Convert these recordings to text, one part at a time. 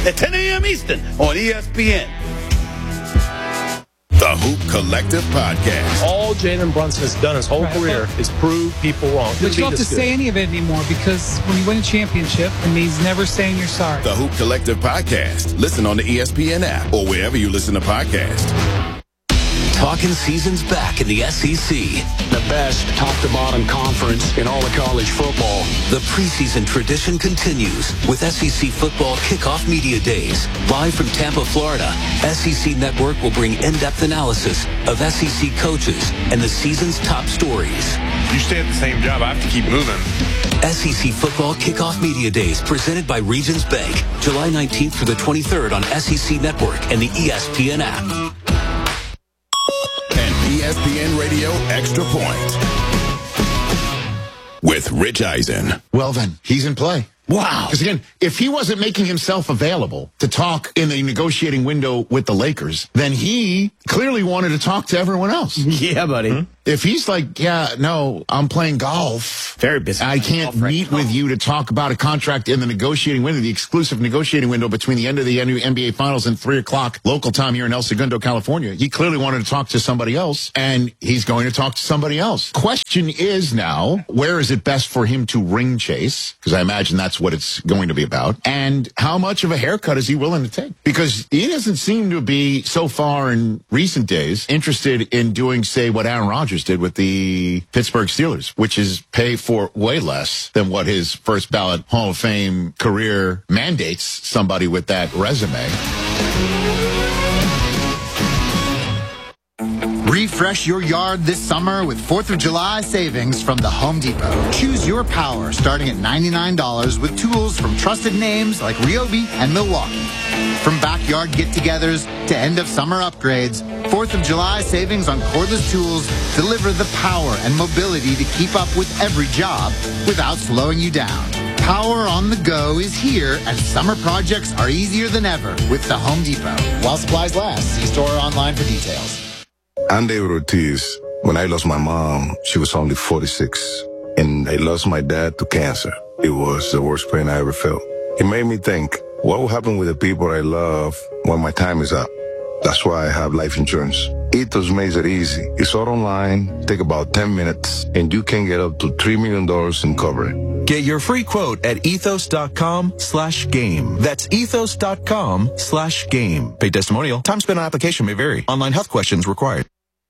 at 10 a.m. Eastern on ESPN. The Hoop Collective Podcast. All Jalen Brunson has done his whole career is prove people wrong. But you don't have to say any of it anymore because when you win a championship, it means never saying you're sorry. The Hoop Collective Podcast. Listen on the ESPN app or wherever you listen to podcasts. Talking season's back in the SEC. The best top-to-bottom conference in all of college football. The preseason tradition continues with SEC Football Kickoff Media Days. Live from Tampa, Florida, SEC Network will bring in-depth analysis of SEC coaches and the season's top stories. You stay at the same job, I have to keep moving. SEC Football Kickoff Media Days presented by Regions Bank. July 19th through the 23rd on SEC Network and the ESPN app. ESPN Radio Extra Point with Rich Eisen. Well, then, he's in play. Wow. Because, again, if he wasn't making himself available to talk in the negotiating window with the Lakers, then he clearly wanted to talk to everyone else. Yeah, buddy. Mm-hmm. If he's like, yeah, no, I'm playing golf. Very busy. I can't meet with you to talk about a contract in the negotiating window, the exclusive negotiating window between the end of the NBA Finals and 3 o'clock local time here in El Segundo, California. He clearly wanted to talk to somebody else, and he's going to talk to somebody else. Question is now, where is it best for him to ring chase? Because I imagine that's what it's going to be about. And how much of a haircut is he willing to take? Because he doesn't seem to be, so far in recent days, interested in doing, say, what Aaron Rodgers did with the Pittsburgh Steelers, which is pay for way less than what his first ballot Hall of Fame career mandates somebody with that resume. Refresh your yard this summer with 4th of July savings from the Home Depot. Choose your power starting at $99 with tools from trusted names like Ryobi and Milwaukee. From backyard get-togethers to end-of-summer upgrades, 4th of July savings on cordless tools deliver the power and mobility to keep up with every job without slowing you down. Power on the go is here, and summer projects are easier than ever with the Home Depot. While supplies last, see store or online for details. I'm David Ortiz. When I lost my mom, she was only 46, and I lost my dad to cancer. It was the worst pain I ever felt. It made me think, what will happen with the people I love when my time is up? That's why I have life insurance. Ethos makes it easy. It's all online, take about 10 minutes, and you can get up to $3 million in coverage. Get your free quote at ethos.com/game. That's ethos.com/game. Paid testimonial. Time spent on application may vary. Online health questions required.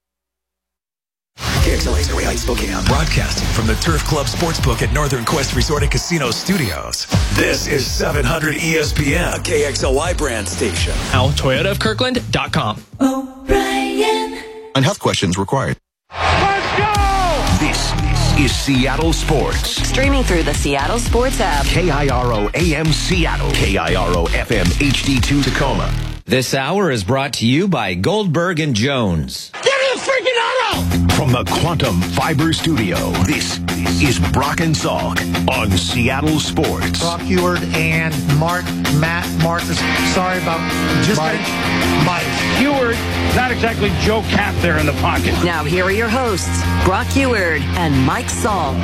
KXLA's Great Heights, Spokane. Broadcasting from the Turf Club Sportsbook at Northern Quest Resort and Casino Studios. This is 700 ESPN, a KXLY brand station. Now, ToyotaofKirkland.com. O'Brien. And health questions required. Let's go! This is Seattle Sports. Streaming through the Seattle Sports app. KIRO AM Seattle. KIRO FM HD2 Tacoma. This hour is brought to you by Goldberg and Jones. Give me a freaking auto! From the Quantum Fiber Studio, this is Brock and Salk on Seattle Sports. Brock Huard and Matt Martha. Sorry about just Mike. Huard, not exactly Joe Cap there in the pocket. Now here are your hosts, Brock Huard and Mike Salk.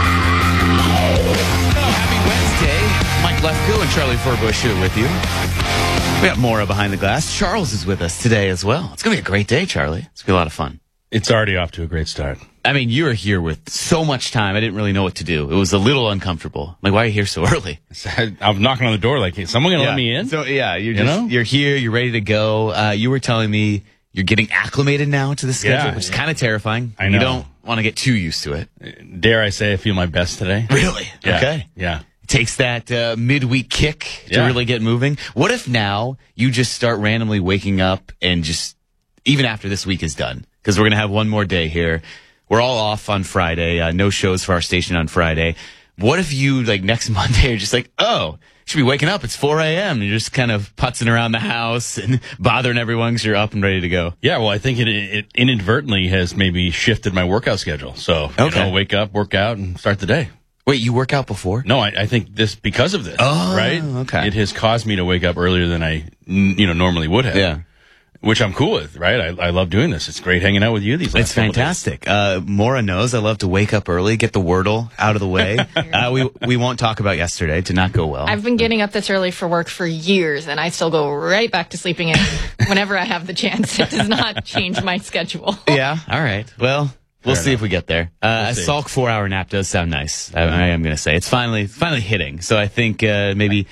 Happy Wednesday. Mike Lefko and Charlie Furbush here with you. We got Maura behind the glass. Charles is with us today as well. It's going to be a great day, Charlie. It's going to be a lot of fun. It's already off to a great start. I mean, you were here with so much time. I didn't really know what to do. It was a little uncomfortable. Like, why are you here so early? I'm knocking on the door like, hey, someone going to let me in? So, yeah, you're here. You're ready to go. You were telling me you're getting acclimated now to the schedule, which is kind of terrifying. I know. You don't want to get too used to it. Dare I say I feel my best today? Really? Yeah. Okay. Yeah. It takes that midweek kick to really get moving. What if now you just start randomly waking up and just, even after this week is done, because we're going to have one more day here. We're all off on Friday. No shows for our station on Friday. What if you, like, next Monday are just like, oh, should be waking up. It's 4 a.m. And you're just kind of putzing around the house and bothering everyone because you're up and ready to go. Yeah, well, I think it inadvertently has maybe shifted my workout schedule. So, wake up, work out, and start the day. Wait, you work out before? No, I think because of this, right? Okay. It has caused me to wake up earlier than I, normally would have. Yeah. Which I'm cool with, right? I love doing this. It's great hanging out with you these last couple fantastic. Maura knows I love to wake up early, get the Wordle out of the way. We won't talk about yesterday. Did not go well. I've been getting up this early for work for years, and I still go right back to sleeping in whenever I have the chance. It does not change my schedule. Yeah. All right. Well, we'll see if we get there. A Salk 4-hour nap does sound nice. I am going to say it's finally hitting. So I think maybe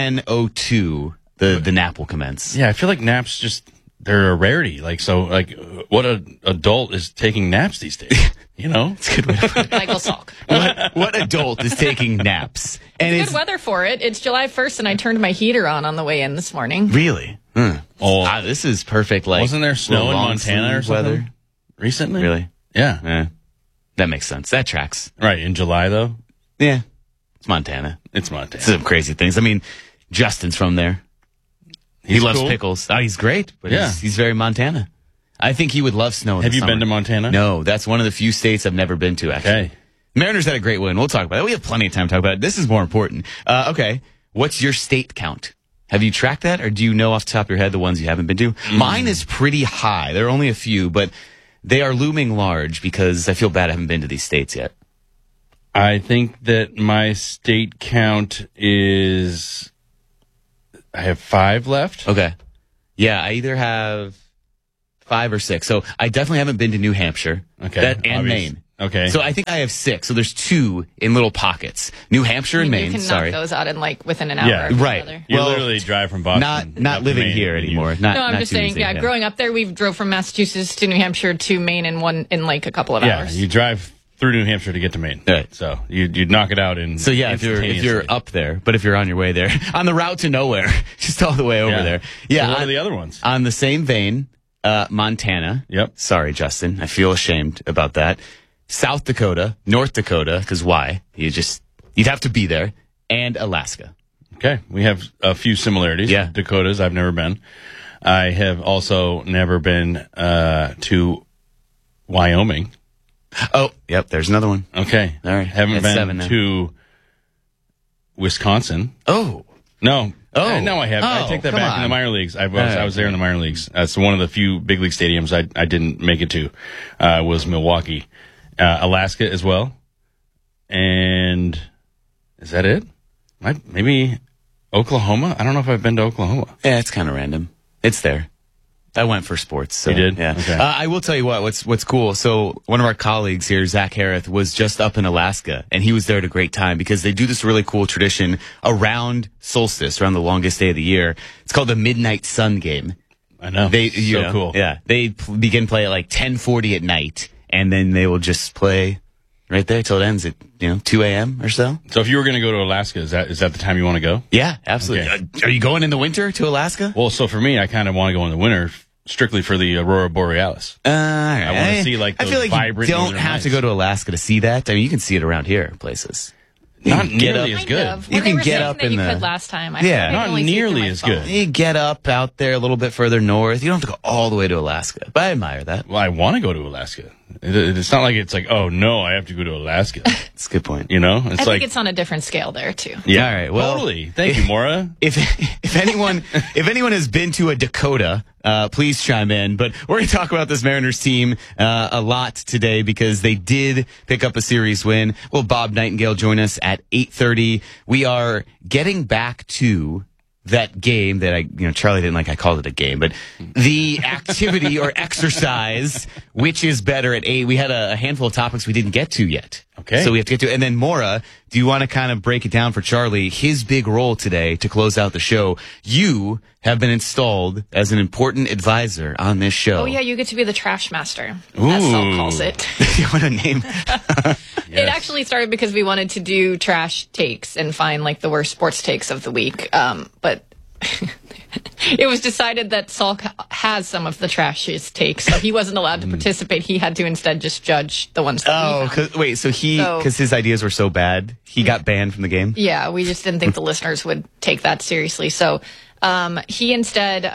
10:02 the nap will commence. Yeah, I feel like naps they're a rarity. What adult is taking naps these days? You know, it's a good way to put it. Michael Salk. What adult is taking naps? And it's good weather for it. It's July 1st, and I turned my heater on the way in this morning. Really? This is perfect. Wasn't there snow in Montana or something weather recently? Really? Yeah. That makes sense. That tracks. Right, in July, though? Yeah. It's Montana. Some crazy things. I mean, Justin's from there. He loves cool. pickles. Oh, he's great, but he's very Montana. I think he would love snow in the Have you summer. been to Montana? No, that's one of the few states I've never been to, actually. Okay. Mariners had a great win. We'll talk about it. We have plenty of time to talk about it. This is more important. Okay. What's your state count? Have you tracked that, or do you know off the top of your head the ones you haven't been to? Mine is pretty high. There are only a few, but they are looming large because I feel bad I haven't been to these states yet. I think that my state count is... I have 5 left. Okay. Yeah, I either have 5 or 6. So I definitely haven't been to New Hampshire. Okay. And Maine. Okay. So I think I have 6. So there's 2 in little pockets. New Hampshire and Maine. You can knock those out in within an hour. Yeah, right. You literally drive from Boston. Not living here anymore. I'm just saying. Yeah, growing up there, we drove from Massachusetts to New Hampshire to Maine in a couple of hours. Yeah, you drive through New Hampshire to get to Maine. Right. So you'd knock it out in. So yeah, if you're up there, but if you're on your way there, on the route to nowhere, just all the way over there. Yeah. So what are the other ones? On the same vein, Montana. Yep. Sorry, Justin. I feel ashamed about that. South Dakota, North Dakota, because why? You'd have to be there, and Alaska. Okay. We have a few similarities. Yeah. Dakotas, I've never been. I have also never been to Wyoming. Oh, yep, there's another one. Okay. All right. Haven't That's been 7 to Wisconsin. Oh. No. Oh. No, I have. I take that back. In the minor leagues. I was there in the minor leagues. That's one of the few big league stadiums I didn't make it to, was Milwaukee. Alaska as well. And is that it? Maybe Oklahoma? I don't know if I've been to Oklahoma. Yeah, it's kind of random. It's there. I went for sports. So, you did? Yeah. Okay. I will tell you what's cool. So one of our colleagues here, Zach Harrith, was just up in Alaska, and he was there at a great time because they do this really cool tradition around solstice, around the longest day of the year. It's called the Midnight Sun Game. I know. Cool. Yeah. They begin play at 10:40 at night, and then they will just play right there till it ends at 2 a.m. or so. So if you were going to go to Alaska, is that the time you want to go? Yeah, absolutely. Okay. Are you going in the winter to Alaska? Well, so for me, I kind of want to go in the winter strictly for the Aurora Borealis. All right. I want to see those I feel like vibrant you don't northern have lights. to go to Alaska to see that. I mean, you can see it around here places. Not nearly as good. You can get up in you the could last time. Not nearly as good. You get up out there a little bit further north. You don't have to go all the way to Alaska. But I admire that. Well, I want to go to Alaska. It's not like it's like, oh no, I have to go to Alaska. That's a good point. I think it's on a different scale there too. Yeah, all right. Well, totally. Thank you, Maura. If anyone has been to a Dakota, please chime in. But we're going to talk about this Mariners team a lot today because they did pick up a series win. Will Bob Nightingale join us at 8:30? We are getting back to that game that Charlie didn't like. I called it a game, but the activity or exercise, which is better at 8. We had a handful of topics we didn't get to yet. Okay. So we have to get to it. And then Maura, do you want to kind of break it down for Charlie? His big role today to close out the show. You have been installed as an important advisor on this show. Oh yeah, you get to be the trash master, as Saul calls it. What a name. It actually started because we wanted to do trash takes and find the worst sports takes of the week. But it was decided that Saul has some of the trashiest takes, so he wasn't allowed to participate. He had to instead just judge the ones that we found. So because his ideas were so bad, he got banned from the game? Yeah, we just didn't think the listeners would take that seriously. So he instead,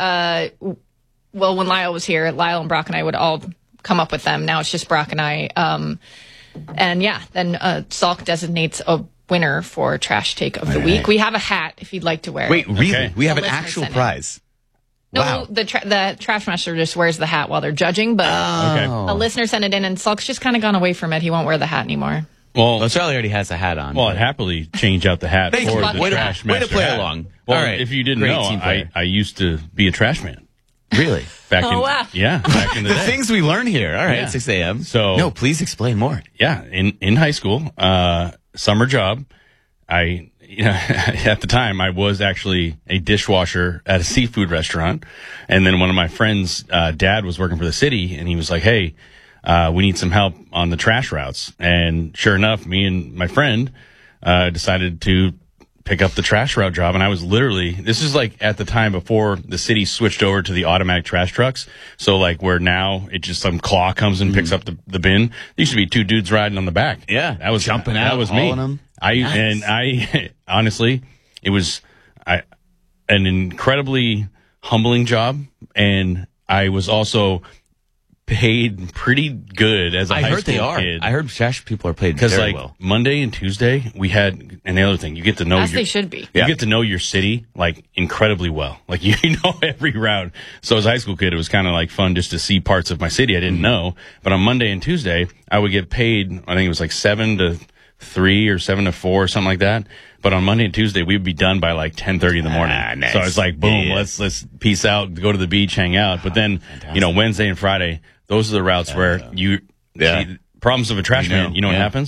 when Lyle was here, Lyle and Brock and I would all come up with them. Now it's just Brock and I. Then Salk designates a winner for Trash Take of the Week. We have a hat if you'd like to wear it. Wait, really? Okay. We have an actual prize. No, the trash master just wears the hat while they're judging, but a listener sent it in, and Salk's just kind of gone away from it. He won't wear the hat anymore. Well, Charlie already has a hat on. Well, I'd happily change out the hat for the trash master. Way to play hat. along. Well, all right. If you didn't know, I used to be a trash man. Really? Back wow. back in the day. The things we learn here. All right, at 6 a.m. So, no, please explain more. Yeah, in high school, summer job, at the time, I was actually a dishwasher at a seafood restaurant. And then one of my friends' dad was working for the city, and he was like, hey, we need some help on the trash routes. And sure enough, me and my friend decided to pick up the trash route job. And I was this is like at the time before the city switched over to the automatic trash trucks. So like where now it just some claw comes and picks up the bin. There used to be 2 dudes riding on the back. Yeah. That was jumping out. That was me. Them. I honestly, it was an incredibly humbling job, and I was also paid pretty good as a high school kid. I heard trash people are paid because very well. Monday and Tuesday we had, and the other thing, you get to know as they should be. You get to know your city like incredibly well. Like you know every route. So as a high school kid, it was kind of like fun just to see parts of my city I didn't know. But on Monday and Tuesday, I would get paid. I think it was like 7 to 3 or 7 to 4 or something like that. But on Monday and Tuesday, we would be done by like 10:30 in the morning. Nice. So it's like, boom, let's peace out, go to the beach, hang out. But then, Wednesday and Friday, those are the routes where problems of a trash man, you know what happens?